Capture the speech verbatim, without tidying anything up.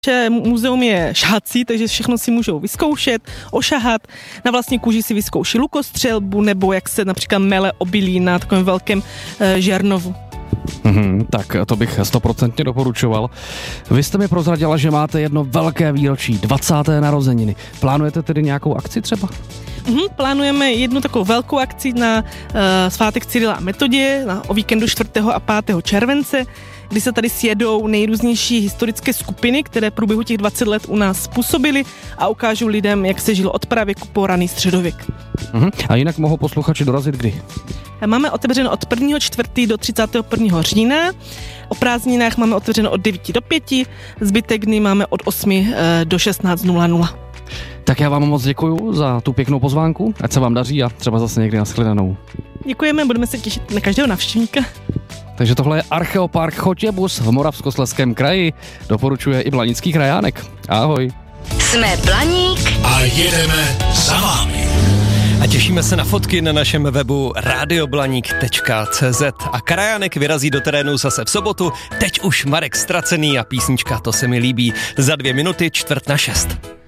Muzeum je šahací, takže všechno si můžou vyzkoušet, ošahat. Na vlastní kůži si vyzkouší lukostřelbu nebo jak se například mele obilí na takovém velkém e, žernovu. Hmm, tak to bych stoprocentně doporučoval. Vy jste mi prozradila, že máte jedno velké výročí, dvacáté narozeniny. Plánujete tedy nějakou akci třeba? Uhum, plánujeme jednu takovou velkou akci na uh, svátek Cyrila a Metodie na, o víkendu čtvrtého a pátého července, kdy se tady sjedou nejrůznější historické skupiny, které v průběhu těch dvacet let u nás působily a ukážou lidem, jak se žilo od pravěku po raný středověk. Uhum. A jinak mohou posluchači dorazit kdy? Máme otevřeno od prvního čtvrtého do třicátého prvního října. O prázdninách máme otevřeno od devíti do pěti, zbytek dny máme od osmi do šestnácti nula nula. Tak já vám moc děkuju za tu pěknou pozvánku, ať se vám daří a třeba zase někdy nashledanou. Děkujeme, budeme se těšit na každého navštěvníka. Takže tohle je Archeopark Chotěbus v Moravskoslezském kraji. Doporučuje i Blanický krajánek. Ahoj. Jsme Blaník a jedeme za vámi. A těšíme se na fotky na našem webu radioblaník tečka cé zet. A krajánek vyrazí do terénu zase v sobotu. Teď už Marek Stracený a písnička To se mi líbí. Za dvě minuty čtvrt na šest.